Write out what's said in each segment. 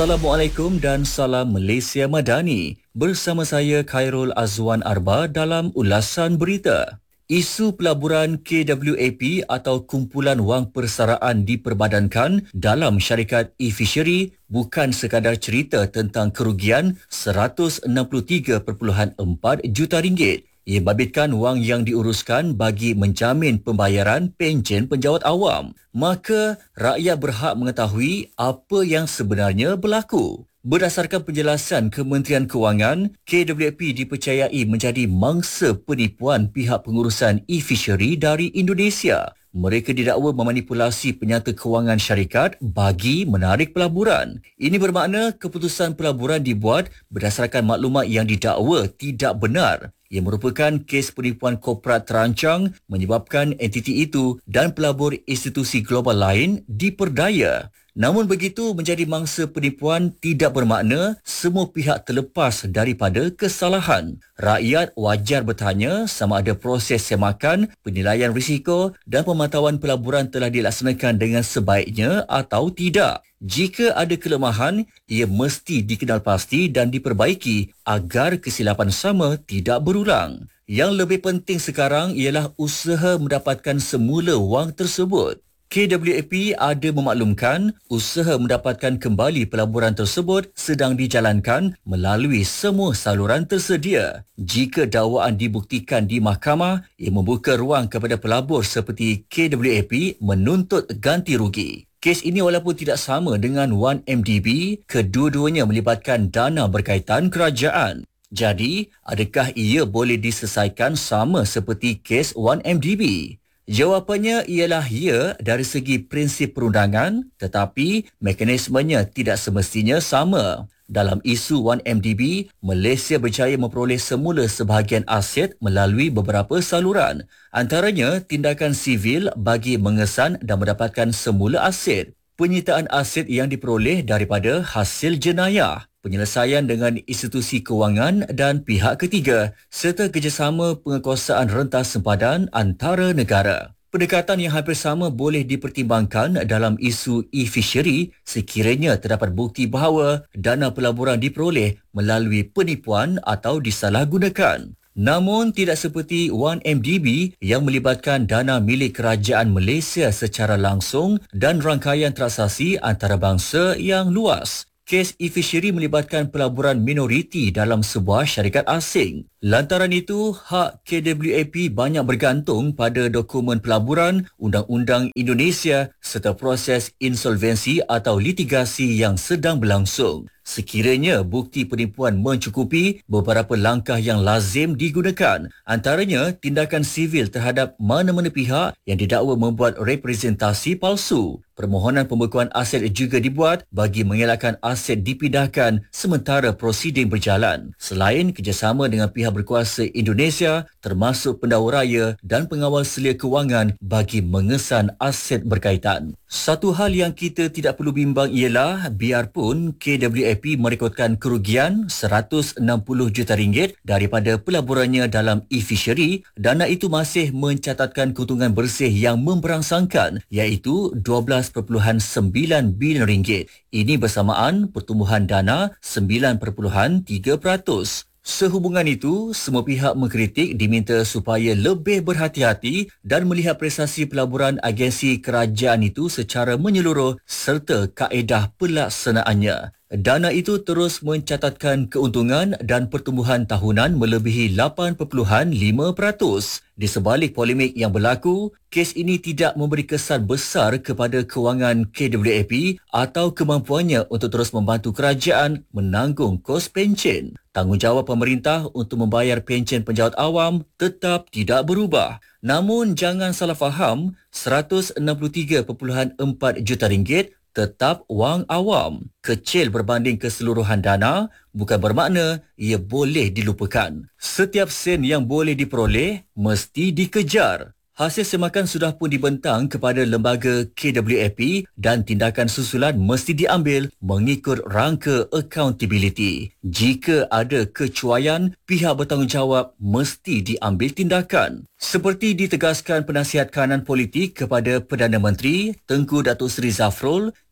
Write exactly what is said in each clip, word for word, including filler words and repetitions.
Assalamualaikum dan salam Malaysia Madani. Bersama saya Khairul Azwan Arba dalam ulasan berita. Isu pelaburan K W A P atau Kumpulan Wang Persaraan diperbadankan dalam syarikat e-fishery bukan sekadar cerita tentang kerugian seratus enam puluh tiga perpuluhan empat juta ringgit. Ia babitkan wang yang diuruskan bagi menjamin pembayaran pencen penjawat awam. Maka, rakyat berhak mengetahui apa yang sebenarnya berlaku. Berdasarkan penjelasan Kementerian Kewangan, K W A P dipercayai menjadi mangsa penipuan pihak pengurusan e-fishery dari Indonesia. Mereka didakwa memanipulasi penyata kewangan syarikat bagi menarik pelaburan. Ini bermakna keputusan pelaburan dibuat berdasarkan maklumat yang didakwa tidak benar. Ia merupakan kes penipuan korporat terancang menyebabkan entiti itu dan pelabur institusi global lain diperdaya. Namun begitu, menjadi mangsa penipuan tidak bermakna semua pihak terlepas daripada kesalahan. Rakyat wajar bertanya sama ada proses semakan, penilaian risiko dan pemantauan pelaburan telah dilaksanakan dengan sebaiknya atau tidak. Jika ada kelemahan, ia mesti dikenal pasti dan diperbaiki agar kesilapan sama tidak berulang. Yang lebih penting sekarang ialah usaha mendapatkan semula wang tersebut. K W A P ada memaklumkan usaha mendapatkan kembali pelaburan tersebut sedang dijalankan melalui semua saluran tersedia. Jika dakwaan dibuktikan di mahkamah, ia membuka ruang kepada pelabur seperti K W A P menuntut ganti rugi. Kes ini walaupun tidak sama dengan satu M D B, kedua-duanya melibatkan dana berkaitan kerajaan. Jadi, adakah ia boleh diselesaikan sama seperti kes satu M D B? Jawapannya ialah ya dari segi prinsip perundangan, tetapi mekanismenya tidak semestinya sama. Dalam isu satu M D B, Malaysia berjaya memperoleh semula sebahagian aset melalui beberapa saluran. Antaranya, tindakan sivil bagi mengesan dan mendapatkan semula aset, penyitaan aset yang diperoleh daripada hasil jenayah, penyelesaian dengan institusi kewangan dan pihak ketiga, serta kerjasama penguasaan rentas sempadan antara negara. Pendekatan yang hampir sama boleh dipertimbangkan dalam isu e-fishery sekiranya terdapat bukti bahawa dana pelaburan diperoleh melalui penipuan atau disalahgunakan. Namun tidak seperti satu M D B yang melibatkan dana milik kerajaan Malaysia secara langsung dan rangkaian transaksi antarabangsa yang luas. Kes e-fishery melibatkan pelaburan minoriti dalam sebuah syarikat asing. Lantaran itu, hak K W A P banyak bergantung pada dokumen pelaburan, Undang-Undang Indonesia serta proses insolvensi atau litigasi yang sedang berlangsung. Sekiranya bukti penipuan mencukupi, beberapa langkah yang lazim digunakan. Antaranya, tindakan sivil terhadap mana-mana pihak yang didakwa membuat representasi palsu. Permohonan pembekuan aset juga dibuat bagi mengelakkan aset dipindahkan sementara prosiding berjalan. Selain kerjasama dengan pihak berkuasa Indonesia, termasuk pendakwa raya dan pengawal selia kewangan bagi mengesan aset berkaitan. Satu hal yang kita tidak perlu bimbang ialah biarpun K W A P merekodkan kerugian seratus enam puluh juta ringgit daripada pelaburannya dalam e-fishery, dana itu masih mencatatkan keuntungan bersih yang memberangsangkan iaitu dua belas perpuluhan sembilan bilion ringgit. Ini bersamaan pertumbuhan dana sembilan perpuluhan tiga peratus. Sehubungan itu, semua pihak mengkritik diminta supaya lebih berhati-hati dan melihat prestasi pelaburan agensi kerajaan itu secara menyeluruh serta kaedah pelaksanaannya. Dana itu terus mencatatkan keuntungan dan pertumbuhan tahunan melebihi lapan perpuluhan lima peratus. Di sebalik polemik yang berlaku, kes ini tidak memberi kesan besar kepada kewangan K W A P atau kemampuannya untuk terus membantu kerajaan menanggung kos pencen. Tanggungjawab pemerintah untuk membayar pencen penjawat awam tetap tidak berubah. Namun jangan salah faham, seratus enam puluh tiga perpuluhan empat juta ringgit tetap wang awam. Kecil berbanding keseluruhan dana bukan bermakna ia boleh dilupakan. Setiap sen yang boleh diperoleh mesti dikejar. Hasil semakan sudah pun dibentang kepada lembaga K W A P dan tindakan susulan mesti diambil mengikut rangka accountability. Jika ada kecuaian, pihak bertanggungjawab mesti diambil tindakan. Seperti ditegaskan penasihat kanan politik kepada Perdana Menteri Tengku Datuk Seri Zafrul,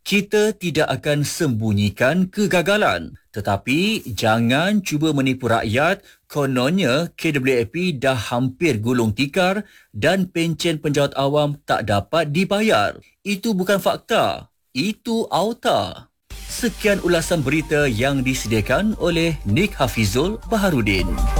Kita tidak akan sembunyikan kegagalan, tetapi jangan cuba menipu rakyat kononnya K W A P dah hampir gulung tikar dan pencen penjawat awam tak dapat dibayar. Itu bukan fakta, itu auta. Sekian ulasan berita yang disediakan oleh Nik Hafizul Baharudin.